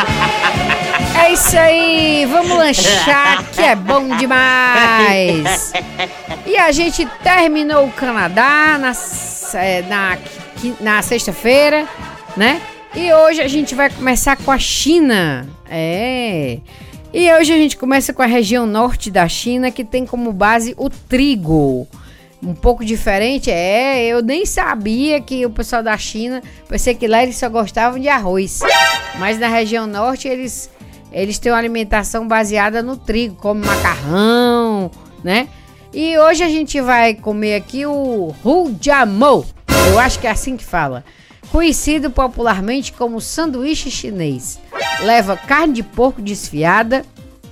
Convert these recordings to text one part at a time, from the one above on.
É isso aí, vamos lanchar que é bom demais. E a gente terminou o Canadá na sexta-feira, né? E hoje a gente vai começar com a China. E hoje a gente começa com a região norte da China, que tem como base o trigo. Um pouco diferente, eu nem sabia que o pessoal da China, pensei que lá eles só gostavam de arroz. Mas na região norte eles têm uma alimentação baseada no trigo, como macarrão, né? E hoje a gente vai comer aqui o Hujiamou, eu acho que é assim que fala. Conhecido popularmente como sanduíche chinês. Leva carne de porco desfiada.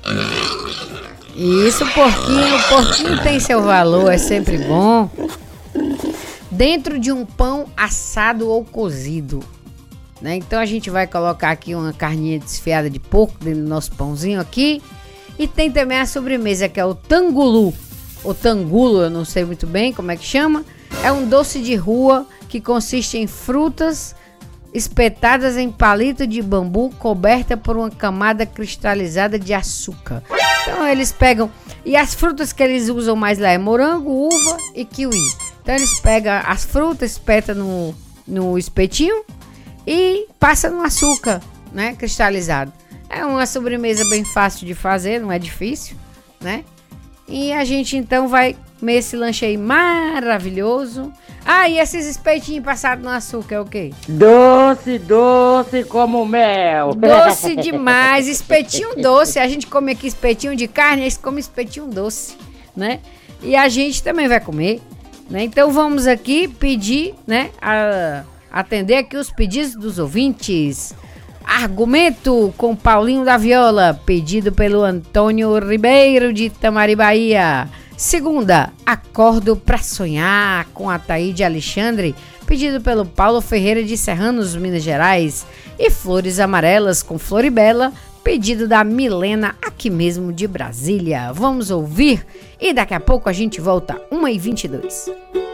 Isso, o porquinho tem seu valor, é sempre bom. Dentro de um pão assado ou cozido, né? Então a gente vai colocar aqui uma carninha desfiada de porco dentro do nosso pãozinho aqui. E tem também a sobremesa, que é o tangulu. O tangulo, eu não sei muito bem como é que chama. É um doce de rua que consiste em frutas espetadas em palito de bambu coberta por uma camada cristalizada de açúcar. Então eles pegam... E as frutas que eles usam mais lá é morango, uva e kiwi. Então eles pegam as frutas, espetam no espetinho e passa no açúcar, né, cristalizado. É uma sobremesa bem fácil de fazer, não é difícil, né? E a gente então vai comer esse lanche aí maravilhoso. E esses espetinhos passados no açúcar é o quê? Doce como mel. Doce demais, espetinho doce. A gente come aqui espetinho de carne, eles comem espetinho doce, né? E a gente também vai comer, né? Então vamos aqui pedir, né? Atender aqui os pedidos dos ouvintes. Argumento com Paulinho da Viola, pedido pelo Antônio Ribeiro de Itamari, Bahia. Segunda, Acordo pra Sonhar, com a Taíde Alexandre, pedido pelo Paulo Ferreira de Serranos, Minas Gerais. E Flores Amarelas, com Floribela, pedido da Milena, aqui mesmo de Brasília. Vamos ouvir e daqui a pouco a gente volta, 1h22.